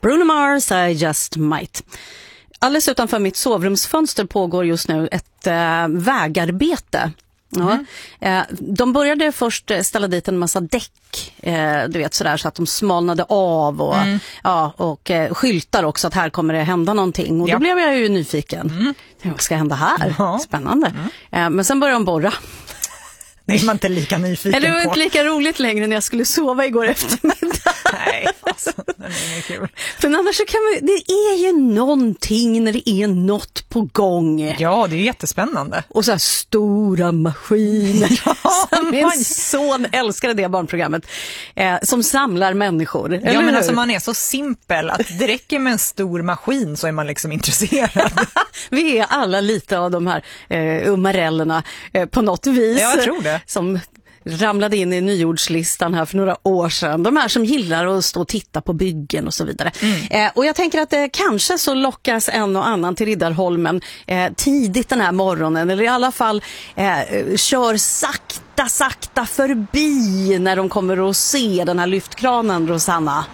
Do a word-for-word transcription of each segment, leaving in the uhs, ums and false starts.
Bruno Mars, I just might. Alldeles utanför mitt sovrumsfönster pågår just nu ett äh, vägarbete. Ja. Mm. De började först ställa dit en massa däck, du vet, sådär, så att de smalnade av och, mm. ja, och skyltar också att här kommer det hända någonting. Och ja. Då blev jag ju nyfiken. Mm. Vad ska hända här? Ja. Spännande. Mm. Men sen började de borra. Det är man inte lika nyfiken Eller på. det var inte lika roligt längre när jag skulle sova igår eftermiddag. Nej, alltså, det är inget kul. För annars så kan man, det är ju någonting när det är något på gång. Ja, det är jättespännande. Och så här stora maskiner. Ja, min son älskade det barnprogrammet. Eh, som samlar människor. Ja, men alltså man är så simpel att det räcker med en stor maskin så är man liksom intresserad. Vi är alla lite av de här eh, umarellerna eh, på något vis. Ja, jag tror det. Som ramlade in i nyordslistan här för några år sedan. De här som gillar att stå och titta på byggen och så vidare. Mm. Eh, och jag tänker att eh, kanske så lockas en och annan till Riddarholmen eh, tidigt den här morgonen. Eller i alla fall eh, kör sakta, sakta förbi när de kommer att se den här lyftkranen, Rosanna.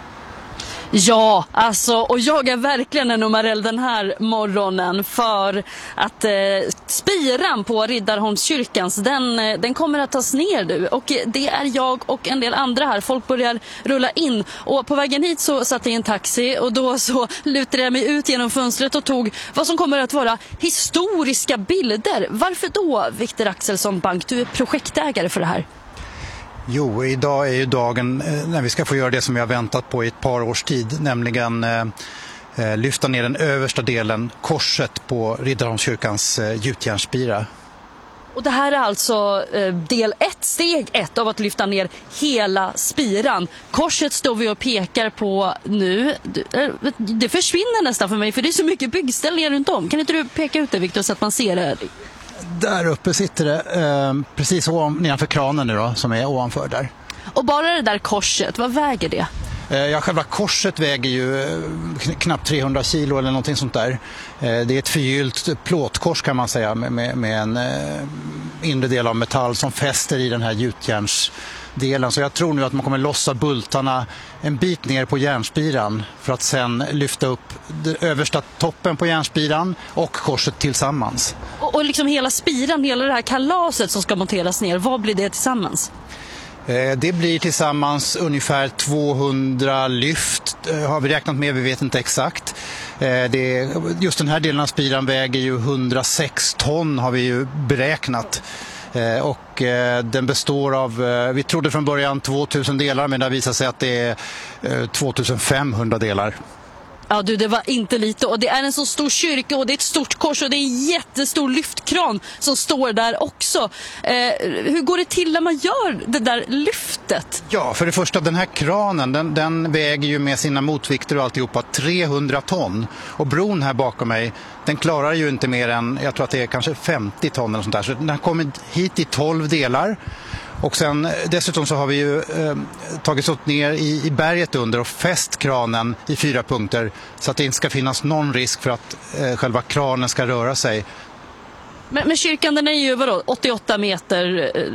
Ja, alltså, och jag är verkligen en umarell den här morgonen för att eh, spiran på Riddarholmskyrkans, den, den kommer att tas ner nu. Och det är jag och en del andra här. Folk börjar rulla in. Och på vägen hit så satt jag i en taxi och då så lutade jag mig ut genom fönstret och tog vad som kommer att vara historiska bilder. Varför då, Victor Axelsson Bank? Du är projektägare för det här. Jo, idag är ju dagen när vi ska få göra det som vi har väntat på i ett par års tid, nämligen eh, lyfta ner den översta delen, korset på Riddarholmskyrkans eh, gjutjärnsspira. Och det här är alltså eh, del ett, steg ett av att lyfta ner hela spiran. Korset står vi och pekar på nu. Det, det försvinner nästan för mig för det är så mycket byggställningar runt om. Kan inte du peka ut det, Victor, så att man ser det? Där uppe sitter det eh, precis ovan, nedanför kranen nu då, som är ovanför där. Och bara det där korset, vad väger det? Eh, ja, själva korset väger ju eh, knappt trehundra kilo eller någonting sånt där. Eh, det är ett förgyllt plåtkors kan man säga med, med, med en eh, inre del av metall som fäster i den här gjutjärnsdelen. Så jag tror nu att man kommer lossa bultarna en bit ner på järnspiran för att sen lyfta upp den översta toppen på järnspiran och korset tillsammans. Och, och liksom hela spiran, hela det här kalaset som ska monteras ner, vad blir det tillsammans? Eh, det blir tillsammans ungefär tvåhundra lyft eh, har vi räknat med, vi vet inte exakt. Eh, det, just den här delen av spiran väger ju hundrasex ton har vi ju beräknat. Eh, och eh, den består av, eh, vi trodde från början tvåtusen delar, men det har visat sig att det är eh, tvåtusenfemhundra delar. Ja du, det var inte lite, och det är en så stor kyrka och det är ett stort kors och det är en jättestor lyftkran som står där också. Eh, hur går det till när man gör det där lyftet? Ja, för det första, den här kranen, den, den väger ju med sina motvikter och alltihopa trehundra ton. Och bron här bakom mig, den klarar ju inte mer än, jag tror att det är kanske femtio ton eller sånt där. Så den har kommit hit i tolv delar. Och sen dessutom så har vi ju eh, tagit oss ner i, i berget under och fäst kranen i fyra punkter så att det inte ska finnas någon risk för att eh, själva kranen ska röra sig. Men, men kyrkan, den är ju vadå, åttioåtta meter eh,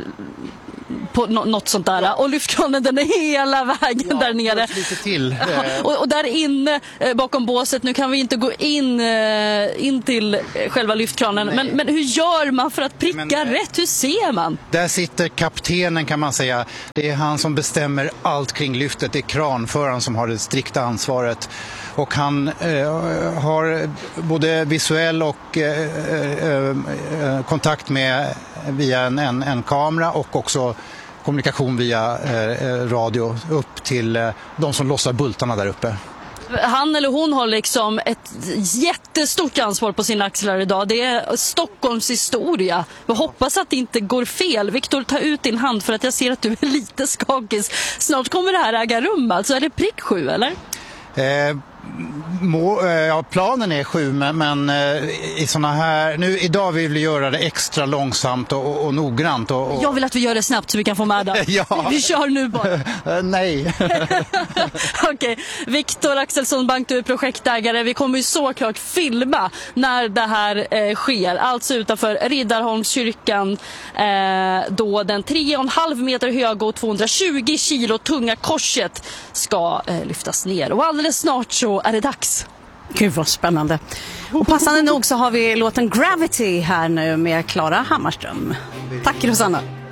på no- något sånt där, och lyftkranen den är hela vägen ja, där nere. Lite till. Ja, och, och där inne eh, bakom båset, nu kan vi inte gå in, eh, in till själva lyftkranen, men, men hur gör man för att pricka men, rätt? Hur ser man? Där sitter kaptenen kan man säga. Det är han som bestämmer allt kring lyftet. Det är kranföraren som har det strikta ansvaret. Och han eh, har både visuell och eh, eh, kontakt med via en, en, en kamera och också kommunikation via eh, radio upp till eh, de som lossar bultarna där uppe. Han eller hon har liksom ett jättestort ansvar på sina axlar idag. Det är Stockholms historia. Vi hoppas att det inte går fel. Victor, ta ut din hand för att jag ser att du är lite skakig. Snart kommer det här äga rum. Alltså är det prick sju, eller? Eh, må, eh, ja, planen är sju, men, men eh, i såna här, nu idag vill vi göra det extra långsamt och, och, och noggrant. Och, och... Jag vill att vi gör det snabbt så vi kan få med det. Ja. Vi kör nu bara. Nej. Okej, Viktor Axelsson Bank, du är projektägare. Vi kommer ju såklart filma när det här eh, sker. Alltså utanför Riddarholmskyrkan eh, då den tre komma fem meter höga och tvåhundratjugo kilo tunga korset ska eh, lyftas ner. Och alldeles snart så är det dags. Gud vad spännande. Och passande nog så har vi låten Gravity här nu med Klara Hammarström. Tack Rosanna.